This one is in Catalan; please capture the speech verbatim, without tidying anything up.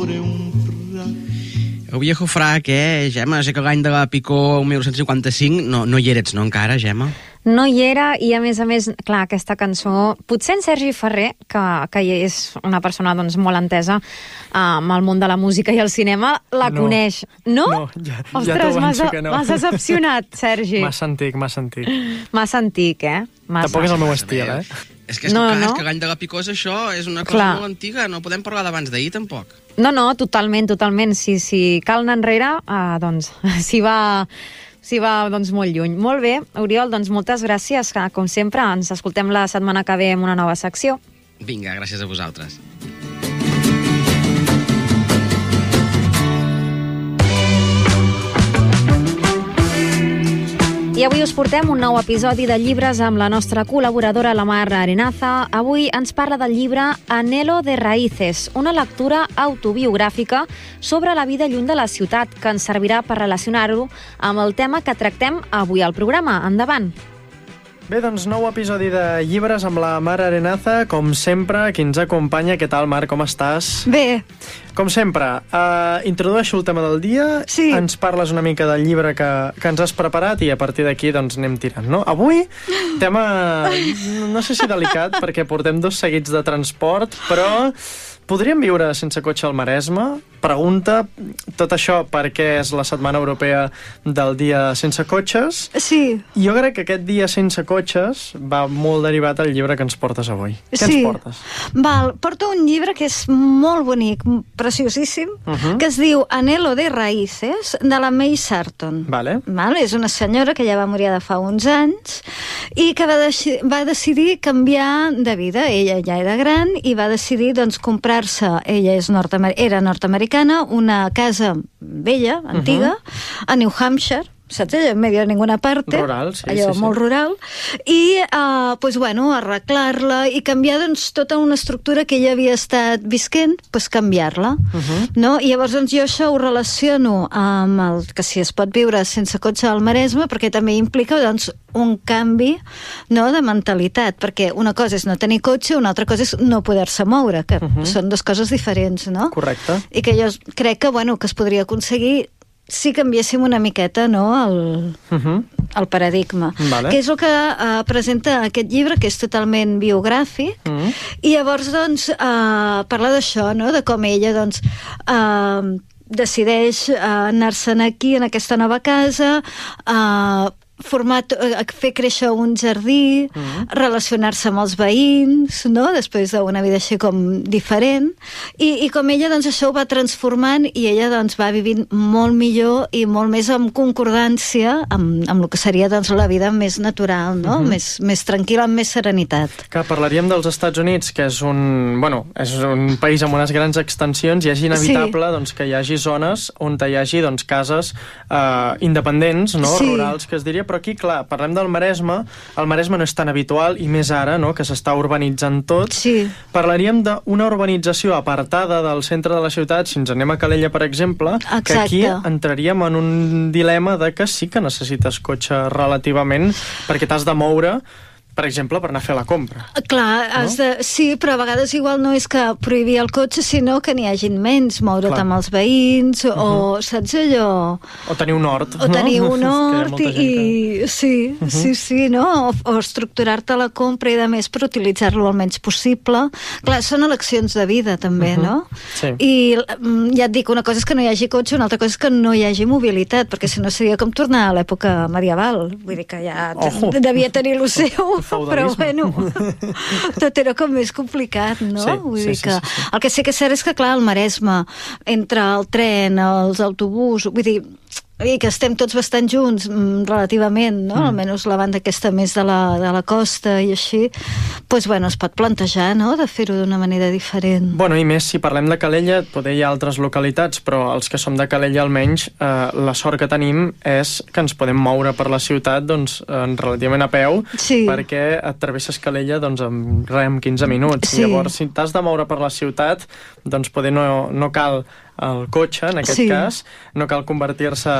El viejo frac, eh, Gemma? Sé que l'any de la Picó, mil nou-cents cinquanta-cinc, no, no hi eres, no, encara, Gemma? No hi era, i a més a més, clar, aquesta cançó... Potser en Sergi Ferrer, que, que és una persona doncs, molt entesa uh, amb el món de la música i el cinema, la no, coneix. No? No, ja, Ostres, ja t'ho avanço que no. M'has decepcionat, Sergi. Massa antic, massa antic. Massa antic, eh? Massa. Tampoc és el meu estil, eh? És que, és, no, clar, no. és que l'any de la Picó és això, és una cosa clar. molt antiga, no podem parlar d'abans d'ahir, tampoc. No, no, totalment, totalment. Si, si cal anar enrere, uh, doncs s'hi va... S'hi va doncs, molt lluny. Molt bé, Oriol, doncs moltes gràcies. Com sempre, ens escoltem la setmana que ve amb una nova secció. Vinga, gràcies a vosaltres. I avui us portem un nou episodi de Llibres amb la nostra col·laboradora, la Mar Arenaza. Avui ens parla del llibre Anhelo de Raíces, una lectura autobiogràfica sobre la vida lluny de la ciutat, que ens servirà per relacionar-ho amb el tema que tractem avui al programa. Endavant! Bé, doncs, nou episodi de Llibres amb la Mar Arenaza, com sempre, qui ens acompanya. Què tal, Mar, com estàs? Bé. Com sempre, uh, introdueixo el tema del dia, sí. Ens parles una mica del llibre que, que ens has preparat i a partir d'aquí doncs, anem tirant, no? Avui, tema, no sé si delicat, perquè portem dos seguits de transport, però podríem viure sense cotxe al Maresme? Pregunta, tot això perquè és la Setmana Europea del Dia Sense Cotxes. Sí. Jo crec que aquest dia sense cotxes va molt derivat al llibre que ens portes avui. Què sí. ens portes? Val, porto un llibre que és molt bonic, preciosíssim, uh -huh. que es diu Anhelo de Raíces, de la May Sarton. Vale. Val? És una senyora que ja va morir de fa uns anys i que va, deci va decidir canviar de vida. Ella ja era gran i va decidir doncs, comprar-se, ella és nord era nord-americana, una casa vella, antiga, uh-huh. a New Hampshire, saps? Allò, en medio de ninguna parte. Rural, sí, allò sí, molt sí. rural. I, uh, pues, bueno, arreglar-la i canviar, doncs, tota una estructura que ella havia estat visquent, pues, canviar-la. Uh-huh. No? I llavors, doncs, jo això ho relaciono amb el que si es pot viure sense cotxe al Maresme, perquè també implica, doncs, un canvi, no?, de mentalitat, perquè una cosa és no tenir cotxe, una altra cosa és no poder-se moure, que uh-huh. són dues coses diferents, no? Correcte. I que jo crec que, bueno, que es podria aconseguir si canviéssim una miqueta, no?, el, uh-huh. el paradigma. Vale. Que és el que uh, presenta aquest llibre, que és totalment biogràfic, uh-huh. i llavors, doncs, uh, parla d'això, no?, de com ella, doncs, uh, decideix uh, anar-se'n aquí, en aquesta nova casa, uh, formar, fer créixer un jardí, uh-huh. relacionar-se amb els veïns, no?, després d'una vida així com diferent, i, i com ella, doncs, això ho va transformant i ella, doncs, va vivint molt millor i molt més en concordància amb, amb el que seria, doncs, la vida més natural, no?, uh-huh. més, més tranquil·la, amb més serenitat. Que parlaríem dels Estats Units, que és un, bueno, és un país amb unes grans extensions, i és inevitable, sí. doncs, que hi hagi zones on hi hagi, doncs, cases eh, independents, no?, sí. rurals, que es diria, però aquí, clar, parlem del Maresme, el Maresme no és tan habitual, i més ara, no?, que s'està urbanitzant tot. Sí. Parlaríem d'una urbanització apartada del centre de la ciutat, si ens anem a Calella, per exemple, exacte. Que aquí entraríem en un dilema de que sí que necessites cotxe relativament, perquè t'has de moure, per exemple, per anar a fer la compra. Clar, no? has de, sí, però a vegades igual no és que prohibir el cotxe, sinó que n'hi hagin menys, moure't amb els veïns, uh-huh. o, saps allò... O tenir un hort, o no? tenir un hort, i, que... i sí, uh-huh. sí, sí, no? O, o estructurar-te la compra i de més per utilitzar-lo el menys possible. Clar, són eleccions de vida, també, uh-huh. no? Sí. I ja et dic, una cosa és que no hi hagi cotxe, una altra cosa és que no hi hagi mobilitat, perquè si no seria com tornar a l'època medieval. Vull dir que ja Ojo. devia tenir lo seu, però feudalisme. bueno, tot era com més complicat, no? Sí, Vull sí, dir sí, que sí, sí. el que sí que és cert és que, clar, el Maresme, entre el tren, els autobusos, vull dir, i que estem tots bastant junts, relativament, no? Mm. Almenys la banda aquesta més de la, de la costa i així, doncs, bueno, es pot plantejar, no?, de fer-ho d'una manera diferent. Bueno, i més, si parlem de Calella, poder hi ha altres localitats, però els que som de Calella, almenys, eh, la sort que tenim és que ens podem moure per la ciutat, doncs, eh, relativament a peu, sí. perquè et travesses Calella, doncs, en, re, en quinze minuts. Sí. Llavors, si t'has de moure per la ciutat, doncs, poder no, no cal el cotxe, en aquest sí. cas, no cal convertir-se